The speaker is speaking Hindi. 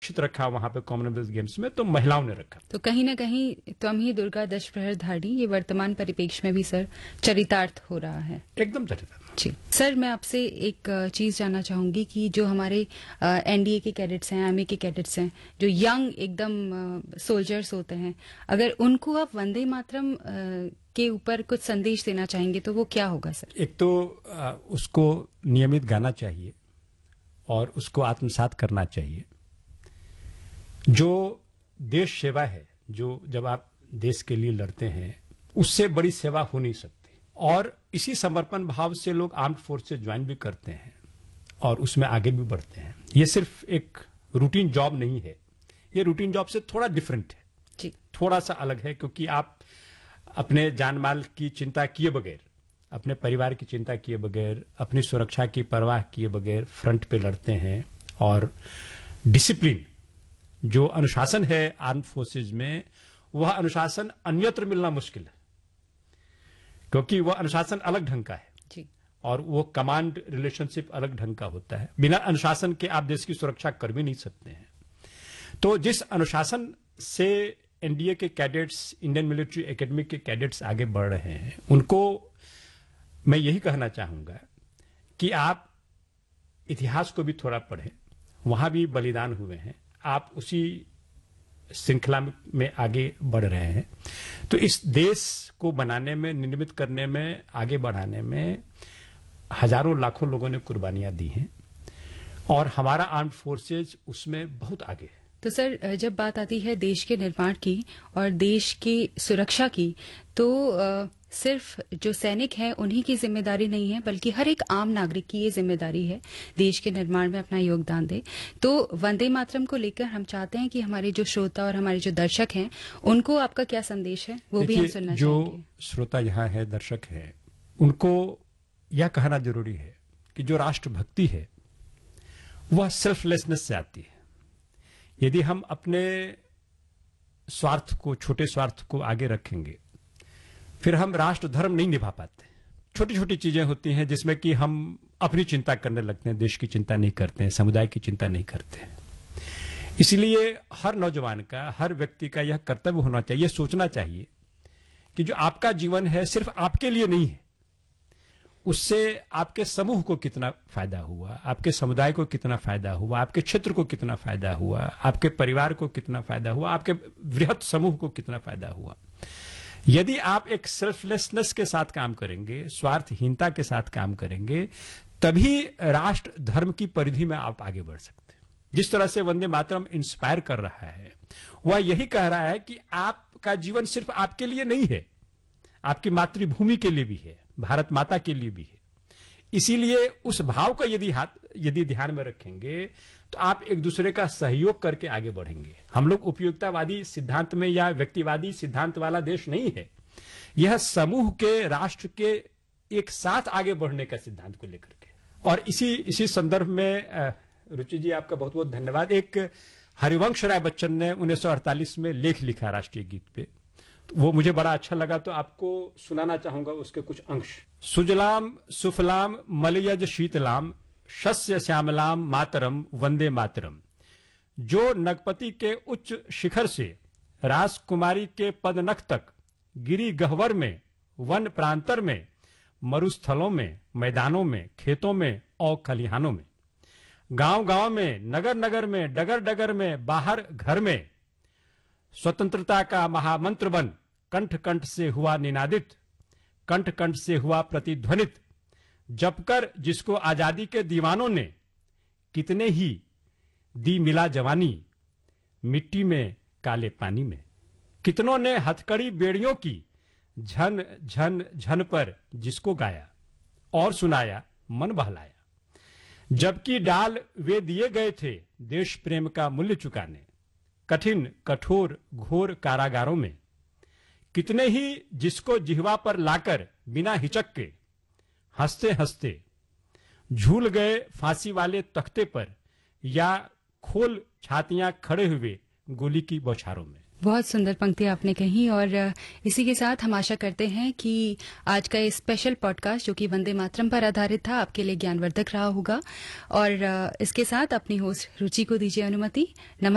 सुरक्षित रखा वहां पे कॉमनवेल्थ गेम्स में, तो महिलाओं ने रखा। तो कहीं न कहीं त्वं ही दुर्गा दश प्रहर धारी ये वर्तमान परिप्रेक्ष्य में भी सर चरितार्थ हो रहा है। एकदम चरितार्थ। जी सर, मैं आपसे एक चीज जानना चाहूंगी कि जो हमारे एनडीए के कैडेट्स हैं, आर्मी के कैडेट्स हैं, जो यंग एकदम सोल्जर्स होते हैं, अगर उनको आप वंदे मातरम के ऊपर कुछ संदेश देना चाहेंगे तो वो क्या होगा सर? एक तो उसको नियमित गाना चाहिए और उसको आत्मसात करना चाहिए। जो देश सेवा है, जो जब आप देश के लिए लड़ते हैं, उससे बड़ी सेवा हो नहीं सकती। और इसी समर्पण भाव से लोग आर्म्ड फोर्स से ज्वाइन भी करते हैं और उसमें आगे भी बढ़ते हैं। ये सिर्फ एक रूटीन जॉब नहीं है, ये रूटीन जॉब से थोड़ा डिफरेंट है जी। थोड़ा सा अलग है, क्योंकि आप अपने जान माल की चिंता किए बगैर, अपने परिवार की चिंता किए बगैर, अपनी सुरक्षा की परवाह किए बगैर फ्रंट पे लड़ते हैं। और डिसिप्लिन, जो अनुशासन है आर्म्ड फोर्सेज में, वह अनुशासन अन्यत्र मिलना मुश्किल है, क्योंकि वह अनुशासन अलग ढंग का है जी। और वो कमांड रिलेशनशिप अलग ढंग का होता है। बिना अनुशासन के आप देश की सुरक्षा कर भी नहीं सकते हैं। तो जिस अनुशासन से एनडीए के कैडेट्स, इंडियन मिलिट्री एकेडमी के कैडेट्स आगे बढ़ रहे हैं, उनको मैं यही कहना चाहूंगा कि आप इतिहास को भी थोड़ा पढ़ें, वहां भी बलिदान हुए हैं, आप उसी श्रृंखला में आगे बढ़ रहे हैं। तो इस देश को बनाने में, निर्मित करने में, आगे बढ़ाने में हजारों लाखों लोगों ने कुर्बानियां दी हैं और हमारा आर्म्ड फोर्सेज उसमें बहुत आगे है। तो सर, जब बात आती है देश के निर्माण की और देश की सुरक्षा की, तो सिर्फ जो सैनिक हैं उन्हीं की जिम्मेदारी नहीं है, बल्कि हर एक आम नागरिक की ये जिम्मेदारी है देश के निर्माण में अपना योगदान दे। तो वंदे मातरम को लेकर हम चाहते हैं कि हमारे जो श्रोता और हमारे जो दर्शक हैं, उनको आपका क्या संदेश है, वो भी हम सुनना जो चाहेंगे। श्रोता यहाँ है, दर्शक है, उनको यह कहना जरूरी है कि जो राष्ट्रभक्ति है वह सेल्फलेसनेस से आती है। यदि हम अपने स्वार्थ को, छोटे स्वार्थ को आगे रखेंगे, फिर हम राष्ट्र धर्म नहीं निभा पाते। छोटी छोटी चीजें होती हैं जिसमें कि हम अपनी चिंता करने लगते हैं, देश की चिंता नहीं करते हैं, समुदाय की चिंता नहीं करते हैं। इसलिए हर नौजवान का, हर व्यक्ति का यह कर्तव्य होना चाहिए, सोचना चाहिए कि जो आपका जीवन है सिर्फ आपके लिए नहीं है, उससे आपके समूह को कितना फायदा हुआ, आपके समुदाय को कितना फायदा हुआ, आपके क्षेत्र को कितना फायदा हुआ, आपके परिवार को कितना फायदा हुआ, आपके वृहत समूह को कितना फायदा हुआ। यदि आप एक सेल्फलेसनेस के साथ काम करेंगे, स्वार्थहीनता के साथ काम करेंगे, तभी राष्ट्र धर्म की परिधि में आप आगे बढ़ सकते हैं। जिस तरह से वंदे मातरम इंस्पायर कर रहा है, वह यही कह रहा है कि आपका जीवन सिर्फ आपके लिए नहीं है, आपकी मातृभूमि के लिए भी है, भारत माता के लिए भी है। इसीलिए उस भाव को यदि ध्यान में रखेंगे तो आप एक दूसरे का सहयोग करके आगे बढ़ेंगे। हम लोग उपयोगितावादी सिद्धांत में या व्यक्तिवादी सिद्धांत वाला देश नहीं है। यह समूह के, राष्ट्र के एक साथ आगे बढ़ने का सिद्धांत को लेकर के। और इसी संदर्भ में रुचि जी, आपका बहुत बहुत धन्यवाद। एक हरिवंश राय बच्चन ने 1948 में लेख लिखा राष्ट्रीय गीत पे, वो मुझे बड़ा अच्छा लगा, तो आपको सुनाना चाहूंगा उसके कुछ अंश। सुजलाम सुफलाम मलयज शीतलाम शस्य श्यामलाम मातरम वंदे मातरम। जो नगपति के उच्च शिखर से राजकुमारी के पदनख तक, गिरी गह्वर में, वन प्रांतर में, मरुस्थलों में, मैदानों में, खेतों में और खलिहानों में, गांव गांव में, नगर नगर में, डगर डगर में, बाहर घर में, स्वतंत्रता का महामंत्र बन कंठ कंठ से हुआ निनादित, कंठ कंठ से हुआ प्रतिध्वनित, जपकर जिसको आजादी के दीवानों ने कितने ही दी मिला जवानी, मिट्टी में काले पानी में, कितनों ने हथकड़ी बेड़ियों की झन झन झन पर जिसको गाया और सुनाया मन बहलाया, जबकि डाल वे दिए गए थे देश प्रेम का मूल्य चुकाने, कठिन कठोर घोर कारागारों में, कितने ही जिसको जिह्वा पर लाकर बिना हिचक के हंसते हंसते झूल गए फांसी वाले तख्ते पर, या खोल छातियां खड़े हुए गोली की बौछारों में। बहुत सुंदर पंक्ति आपने कही। और इसी के साथ हम आशा करते हैं कि आज का ये स्पेशल पॉडकास्ट जो कि वंदे मातरम पर आधारित था, आपके लिए ज्ञानवर्धक रहा होगा। और इसके साथ अपनी होस्ट रुचि को दीजिए अनुमति। नमस्कार।